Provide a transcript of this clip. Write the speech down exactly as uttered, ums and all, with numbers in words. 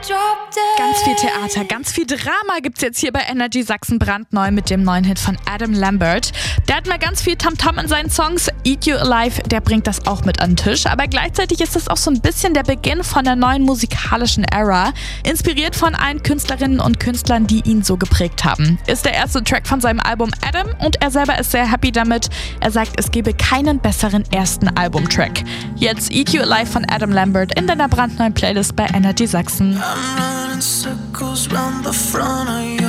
Ganz viel Theater, ganz viel Drama gibt's jetzt hier bei Energy Sachsen brandneu mit dem neuen Hit von Adam Lambert. Der hat mal ganz viel Tamtam in seinen Songs. Eat You Alive, der bringt das auch mit an den Tisch. Aber gleichzeitig ist das auch so ein bisschen der Beginn von der neuen musikalischen Ära. Inspiriert von allen Künstlerinnen und Künstlern, die ihn so geprägt haben. Ist der erste Track von seinem Album Adam und er selber ist sehr happy damit. Er sagt, es gebe keinen besseren ersten Albumtrack. Jetzt Eat You Alive von Adam Lambert in deiner brandneuen Playlist bei Energy Sachsen. I'm running circles round the front of you.